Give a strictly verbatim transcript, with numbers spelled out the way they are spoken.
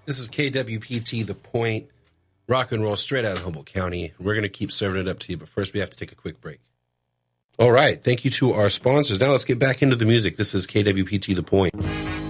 This is K W P T, The Point, rock and roll straight out of Humboldt County. We're going to keep serving it up to you, but first we have to take a quick break. All right. Thank you to our sponsors. Now let's get back into the music. This is K W P T, The Point.